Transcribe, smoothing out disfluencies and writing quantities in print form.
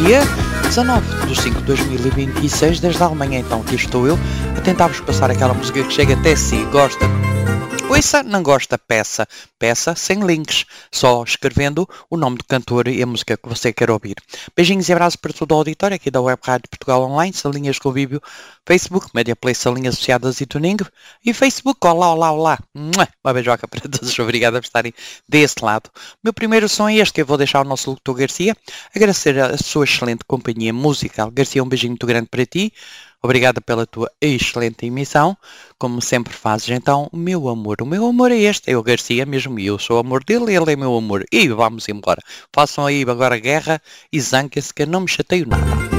dia 19 de 5 de 2026, desde a Alemanha. Então aqui estou eu a tentar-vos passar aquela música que chega até si. Gosta? Ouça, não gosta, peça. Peça sem links, só escrevendo o nome do cantor e a música que você quer ouvir. Beijinhos e abraços para todo o auditório aqui da Web Rádio Portugal Online, Salinhas Convívio, Facebook, Mediaplay, Salinhas Associadas e Tuning, e Facebook, olá, olá, olá. Uma beijoca para todos, obrigado por estarem desse lado. O meu primeiro som é este, que eu vou deixar ao nosso locutor Garcia, agradecer a sua excelente companhia musical. Garcia, um beijinho muito grande para ti. Obrigada pela tua excelente emissão, como sempre fazes. Então, o meu amor é este, é o Garcia mesmo, e eu sou o amor dele, ele é meu amor. E vamos embora. Façam aí agora guerra e zanguem-se que eu não me chateio nada.